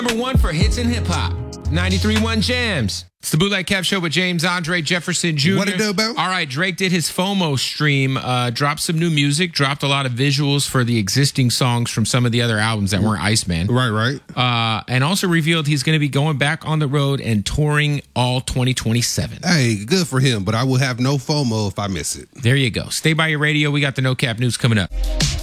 Number one for hits and hip hop. 93.1 Jams. It's the Bootleg Kev Show with James Andre Jefferson Jr. What it do, Bo? All right, Drake did his FOMO stream, dropped some new music, dropped a lot of visuals for the existing songs from some of the other albums that weren't Iceman. Right. And also revealed he's going to be going back on the road and touring all 2027. Hey, good for him, but I will have no FOMO if I miss it. There you go. Stay by your radio. We got the No Cap News coming up.